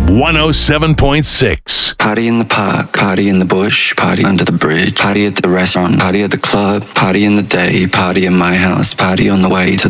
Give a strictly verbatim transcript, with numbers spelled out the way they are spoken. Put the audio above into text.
one oh seven point six. Party in the park, party in the bush, party under the bridge, party at the restaurant, party at the club, party in the day, party in my house, party on the way to